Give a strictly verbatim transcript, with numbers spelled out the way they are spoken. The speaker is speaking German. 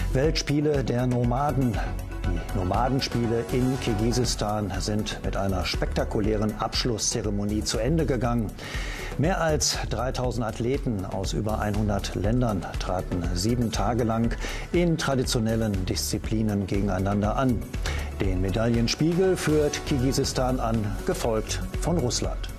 Weltspiele der Nomaden. Die Nomadenspiele in Kirgisistan sind mit einer spektakulären Abschlusszeremonie zu Ende gegangen. Mehr als dreitausend Athleten aus über hundert Ländern traten sieben Tage lang in traditionellen Disziplinen gegeneinander an. Den Medaillenspiegel führt Kirgisistan an, gefolgt von Russland.